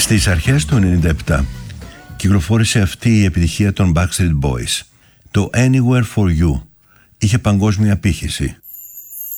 Στις αρχές του 1997 κυκλοφόρησε αυτή η επιτυχία των Backstreet Boys. Το Anywhere For You είχε παγκόσμια απήχηση.